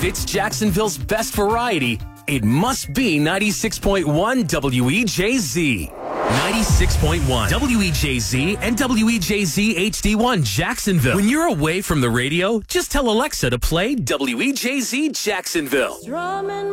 If it's Jacksonville's best variety, it must be 96.1 WEJZ. 96.1 WEJZ and WEJZ HD1 Jacksonville. When you're away from the radio, just tell Alexa to play WEJZ Jacksonville.